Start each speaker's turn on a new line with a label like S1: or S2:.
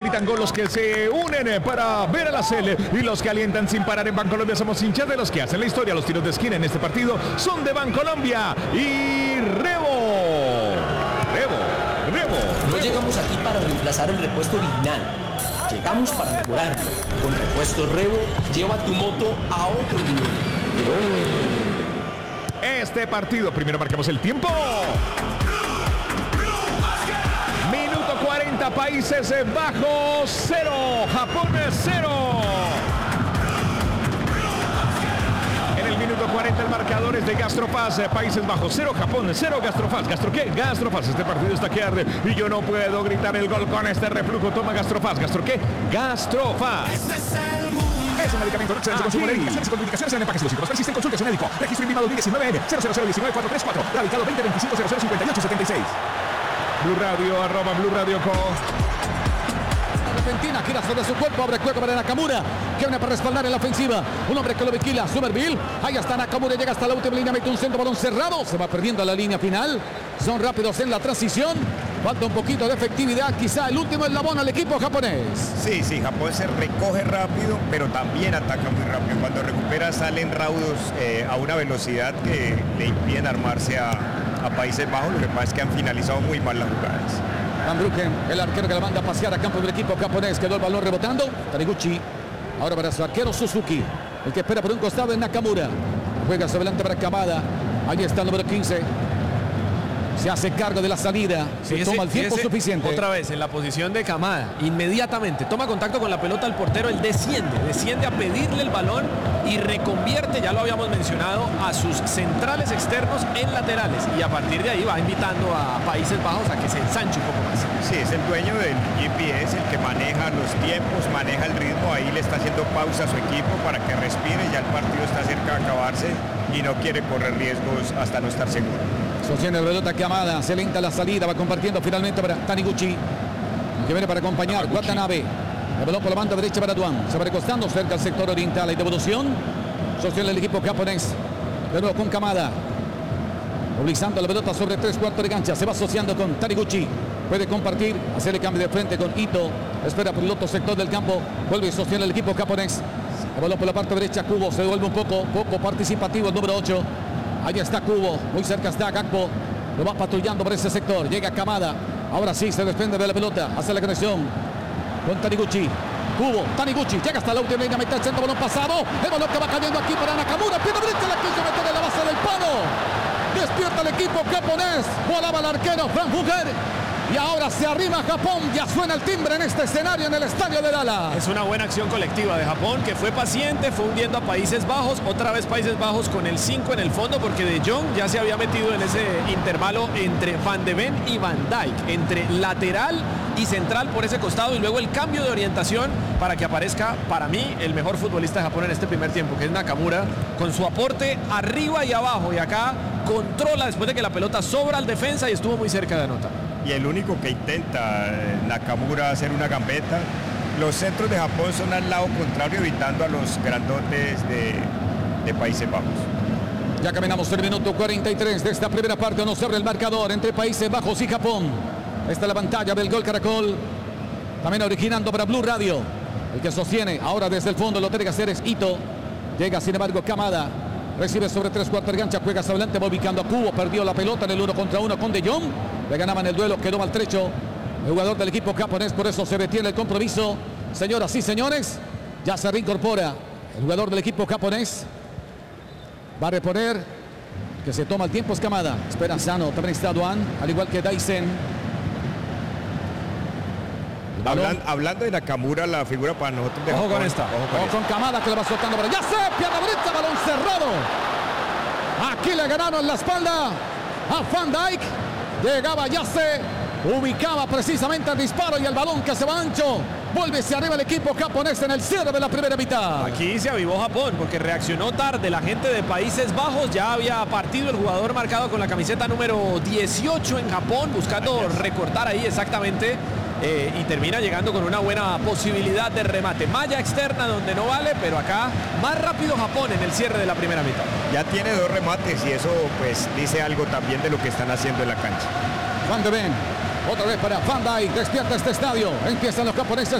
S1: gritan gol, los que se unen para ver a la Cele y los que alientan sin parar en Bancolombia. Somos hinchas de los que hacen la historia. Los tiros de esquina en este partido son de Bancolombia y Rebo.
S2: No llegamos aquí para reemplazar el repuesto original. Llegamos para mejorarlo. Con repuesto Rebo, lleva tu moto a otro nivel.
S1: Este partido, primero marcamos el tiempo. Minuto 40, Países Bajos 0, Japón 0. En el minuto 40 el marcador es de Gastrofaz, Países Bajos 0, Japón 0, Gastrofaz. ¿Gastro qué? Gastrofaz. Este partido está que arde y yo no puedo gritar el gol con este reflujo. Toma Gastrofaz. ¿Gastro qué? Gastrofaz. Es un medicamento, no excede consumo de medicaciones y contraindicaciones en empaques ilícitos. Persisten, consulte a su médico. Registro INVIMA 2019 00019-434. Radicado 2025-0058-76. Blue Radio, @Blue Radio Co.
S3: Argentina gira sobre su cuerpo, abre juego para Nakamura, que viene para respaldar en la ofensiva. Un hombre que lo vigila, Somerville. Ahí está Nakamura, llega hasta la última línea, mete un centro, balón cerrado. Se va perdiendo a la línea final. Son rápidos en la transición. Falta un poquito de efectividad, quizá el último eslabón al equipo japonés.
S4: Sí, Japón se recoge rápido, pero también ataca muy rápido. Cuando recupera salen raudos a una velocidad que le impiden armarse a Países Bajos. Lo que pasa es que han finalizado muy mal las jugadas.
S3: Van Bruggen, el arquero que la manda a pasear a campo del equipo japonés. Quedó el balón rebotando. Taniguchi, ahora para su arquero Suzuki. El que espera por un costado es Nakamura. Juega sobre delante para Kamada. Ahí está el número 15. Se hace cargo de la salida. Se toma el tiempo suficiente.
S5: Otra vez en la posición de Kamada. Inmediatamente toma contacto con la pelota al portero. Él desciende a pedirle el balón y reconvierte, ya lo habíamos mencionado, a sus centrales externos en laterales. Y a partir de ahí va invitando a Países Bajos a que se ensanche un poco más.
S4: Sí, es el dueño del GPS, el que maneja los tiempos, maneja el ritmo. Ahí le está haciendo pausa a su equipo para que respire. Ya el partido está cerca de acabarse y no quiere correr riesgos hasta no estar seguro.
S3: Sostiene la pelota Kamada, se lenta la salida, va compartiendo finalmente para Taniguchi, que viene para acompañar Watanabe. El balón por la banda derecha para Duan, se va recostando cerca al sector oriental. Hay devolución, sostiene el equipo japonés, de nuevo con Kamada, movilizando la pelota sobre 3/4 de cancha, se va asociando con Taniguchi, puede compartir, hacer el cambio de frente con Ito, espera por el otro sector del campo, vuelve y sostiene el equipo japonés. El balón por la parte derecha, Kubo se devuelve un poco participativo el número 8. Ahí está Kubo, muy cerca está Gakpo, lo va patrullando por ese sector, llega Kamada, ahora sí se desprende de la pelota, hace la conexión con Taniguchi. Kubo, Taniguchi, llega hasta la última línea, mete el centro, balón pasado, el balón que va cayendo aquí para Nakamura, pierna derecha, la quiso meter en la base del palo, despierta el equipo japonés, volaba el arquero Frank Fugger. Y ahora se arrima Japón, ya suena el timbre en este escenario en el estadio de Dallas.
S5: Es una buena acción colectiva de Japón, que fue paciente, fue hundiendo a Países Bajos, otra vez Países Bajos con el 5 en el fondo, porque De Jong ya se había metido en ese intervalo entre Van de Ven y Van Dijk, entre lateral y central por ese costado, y luego el cambio de orientación para que aparezca, para mí, el mejor futbolista de Japón en este primer tiempo, que es Nakamura, con su aporte arriba y abajo, y acá controla después de que la pelota sobra al defensa y estuvo muy cerca de anotar.
S4: Y el único que intenta Nakamura hacer una gambeta. Los centros de Japón son al lado contrario, evitando a los grandotes de Países Bajos.
S3: Ya caminamos el minuto 43 de esta primera parte. No se abre el marcador entre Países Bajos y Japón. Esta es la pantalla del Gol Caracol. También originando para Blue Radio. El que sostiene ahora desde el fondo lo tiene que hacer es Ito. Llega sin embargo Kamada. Recibe sobre 3/4 de cancha, juega hacia adelante, va ubicando a Kubo, perdió la pelota en el 1 contra 1 con De Jong. Le ganaban el duelo, quedó maltrecho el jugador del equipo japonés, por eso se detiene el compromiso. Señoras y señores, ya se reincorpora el jugador del equipo japonés. Va a reponer, que se toma el tiempo es Kamada. Espera Sano, también está Duan, al igual que Daisen.
S4: Hablando de Nakamura, la figura para nosotros de
S5: Ojo
S4: Japón.
S5: con esta.
S3: Ojo con Kamada, que le va soltando para allá. Pierna derecha, balón cerrado. Aquí le ganaron la espalda a Van Dijk. Llegaba Yase, ubicaba precisamente el disparo y el balón que se va ancho. Vuelve hacia arriba el equipo japonés en el cierre de la primera mitad.
S5: Aquí se avivó Japón porque reaccionó tarde la gente de Países Bajos. Ya había partido el jugador marcado con la camiseta número 18 en Japón, buscando recortar ahí exactamente. Y termina llegando con una buena posibilidad de remate. Malla externa donde no vale, pero acá más rápido Japón en el cierre de la primera mitad.
S4: Ya tiene 2 remates y eso pues dice algo también de lo que están haciendo en la cancha.
S3: Van de Ven, otra vez para Van Dijk, despierta este estadio. Empiezan los japoneses